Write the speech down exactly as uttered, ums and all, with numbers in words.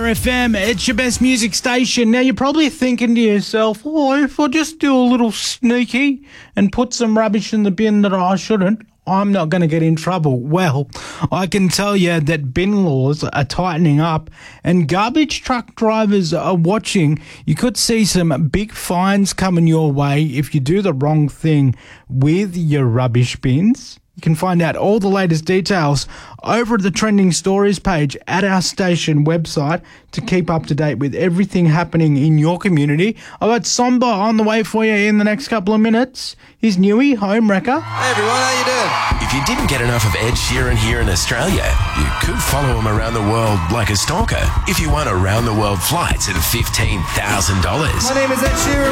R F M, it's your best music station. Now, you're probably thinking to yourself, oh, if I just do a little sneaky and put some rubbish in the bin that I shouldn't, I'm not going to get in trouble. Well, I can tell you that bin laws are tightening up and garbage truck drivers are watching. You could see some big fines coming your way if you do the wrong thing with your rubbish bins. You can find out all the latest details over at the Trending Stories page at our station website to keep up to date with everything happening in your community. I've got Somba on the way for you in the next couple of minutes. Here's Newey, home wrecker. Hey everyone, how you doing? If you didn't get enough of Ed Sheeran here in Australia, you could follow him around the world like a stalker if you won around the world flights at fifteen thousand dollars. My name is Ed Sheeran.